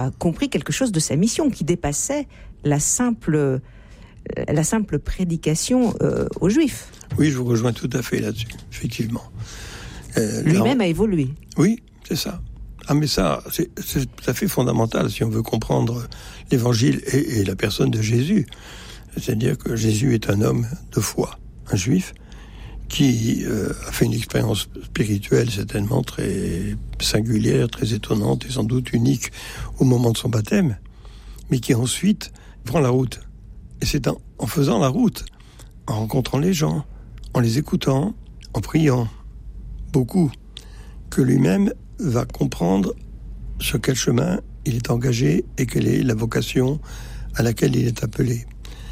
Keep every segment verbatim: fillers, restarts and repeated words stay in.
a compris quelque chose de sa mission qui dépassait la simple, la simple prédication euh, aux Juifs. Oui, je vous rejoins tout à fait là-dessus, effectivement. Euh, Lui-même là, a évolué. Oui, c'est ça. Ah mais ça, c'est, c'est tout à fait fondamental si on veut comprendre l'Évangile et, et la personne de Jésus. C'est-à-dire que Jésus est un homme de foi, un juif, qui euh, a fait une expérience spirituelle certainement très singulière, très étonnante et sans doute unique au moment de son baptême, mais qui ensuite prend la route. Et c'est en, en faisant la route, en rencontrant les gens, en les écoutant, en priant, beaucoup, que lui-même va comprendre sur quel chemin il est engagé et quelle est la vocation à laquelle il est appelé,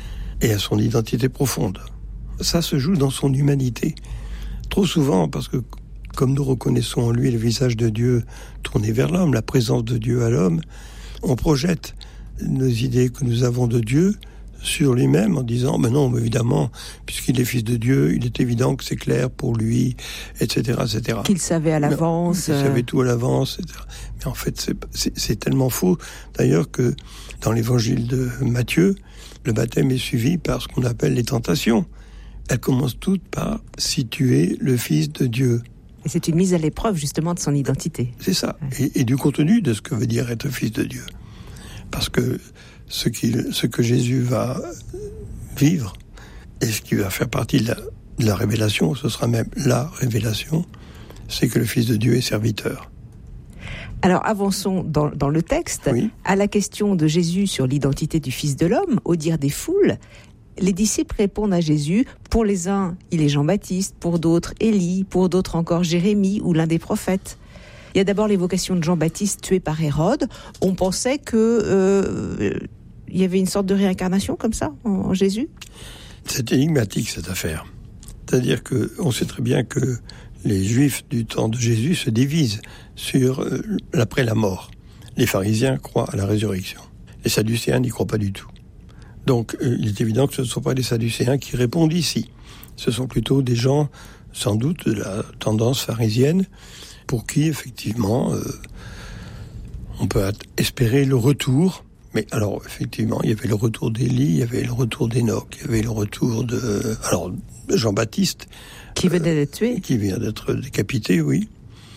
et à son identité profonde. Ça se joue dans son humanité. Trop souvent, parce que comme nous reconnaissons en lui le visage de Dieu tourné vers l'homme, la présence de Dieu à l'homme, on projette nos idées que nous avons de Dieu sur lui-même en disant ben non, mais évidemment, puisqu'il est fils de Dieu, il est évident que c'est clair pour lui, et cetera, et cetera. Qu'il savait à l'avance. Il savait tout à l'avance, et cetera. Mais en fait, c'est, c'est, c'est tellement faux, d'ailleurs, que dans l'évangile de Matthieu, le baptême est suivi par ce qu'on appelle les tentations. Elles commencent toutes par « si tu es le Fils de Dieu ». Et c'est une mise à l'épreuve, justement, de son identité. C'est ça, ouais. et, et du contenu de ce que veut dire être Fils de Dieu. Parce que ce, qu'il, ce que Jésus va vivre, et ce qui va faire partie de la, de la révélation, ce sera même la révélation, c'est que le Fils de Dieu est serviteur. Alors avançons dans, dans le texte. Oui. À la question de Jésus sur l'identité du Fils de l'homme, au dire des foules, les disciples répondent à Jésus. Pour les uns, il est Jean-Baptiste, pour d'autres, Élie, pour d'autres encore Jérémie ou l'un des prophètes. Il y a d'abord l'évocation de Jean-Baptiste tué par Hérode. On pensait que euh, il y avait une sorte de réincarnation comme ça en, en Jésus. C'est énigmatique cette affaire. C'est-à-dire qu'on sait très bien que les Juifs du temps de Jésus se divisent sur euh, l'après la mort. Les pharisiens croient à la résurrection. Les sadducéens n'y croient pas du tout. Donc euh, il est évident que ce ne sont pas les sadducéens qui répondent ici. Ce sont plutôt des gens, sans doute, de la tendance pharisienne, pour qui, effectivement, euh, on peut espérer le retour. Mais alors, effectivement, il y avait le retour d'Élie, il y avait le retour d'Enoch, il y avait le retour de... Alors, Jean-Baptiste... Qui venait d'être tué. Euh, qui vient d'être décapité, oui.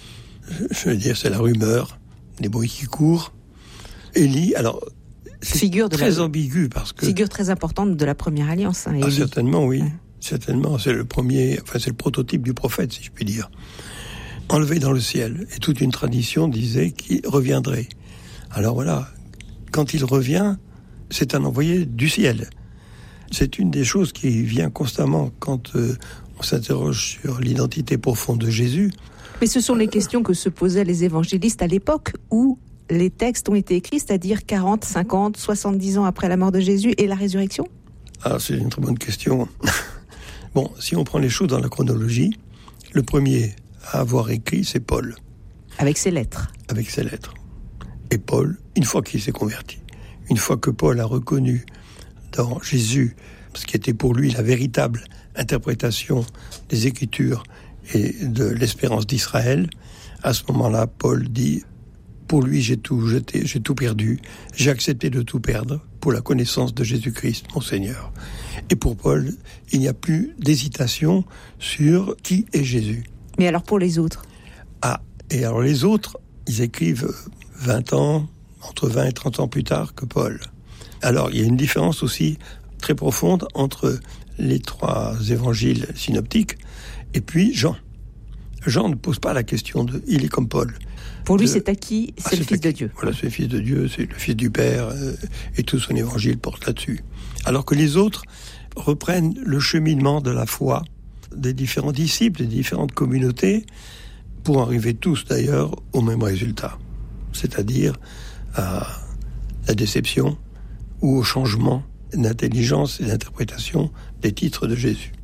Je veux dire, c'est la rumeur, les bruits qui courent. Élie, alors... C'est figure de très la... ambigu parce que... Figure très importante de la première alliance. Hein, ah, certainement, oui. Ouais. Certainement, c'est le premier... Enfin, c'est le prototype du prophète, si je puis dire. Enlevé dans le ciel. Et toute une tradition disait qu'il reviendrait. Alors voilà, quand il revient, c'est un envoyé du ciel. C'est une des choses qui vient constamment quand euh, on s'interroge sur l'identité profonde de Jésus. Mais ce sont les questions que se posaient les évangélistes à l'époque où les textes ont été écrits, c'est-à-dire quarante, cinquante, soixante-dix ans après la mort de Jésus et la résurrection. Ah, c'est une très bonne question. Bon, si on prend les choses dans la chronologie, le premier à avoir écrit, c'est Paul. Avec ses lettres. Avec ses lettres. Et Paul, une fois qu'il s'est converti, une fois que Paul a reconnu dans Jésus ce qui était pour lui la véritable interprétation des Écritures et de l'espérance d'Israël, à ce moment-là, Paul dit « Pour lui, j'ai tout jeté, j'ai tout perdu, j'ai accepté de tout perdre pour la connaissance de Jésus-Christ, mon Seigneur. » Et pour Paul, il n'y a plus d'hésitation sur qui est Jésus. Mais alors pour les autres ? Ah, et alors les autres, ils écrivent vingt ans, entre vingt et trente ans plus tard que Paul. Alors il y a une différence aussi très profonde entre les trois évangiles synoptiques et puis Jean. Jean ne pose pas la question de « il est comme Paul ». Pour lui, de, c'est acquis, c'est ah, le c'est Fils acquis. de Dieu. Voilà, c'est le Fils de Dieu, c'est le Fils du Père, euh, et tout son évangile porte là-dessus. Alors que les autres reprennent le cheminement de la foi des différents disciples, des différentes communautés, pour arriver tous d'ailleurs au même résultat, c'est-à-dire à la déception ou au changement d'intelligence et d'interprétation des titres de Jésus.